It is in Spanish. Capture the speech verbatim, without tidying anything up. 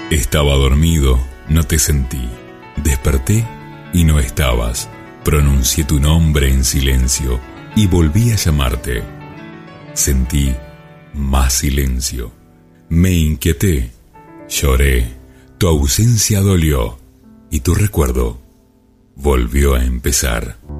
Estaba dormido, no te sentí. Desperté y no estabas. Pronuncié tu nombre en silencio y volví a llamarte. Sentí más silencio. Me inquieté, lloré. Tu ausencia dolió y tu recuerdo volvió a empezar.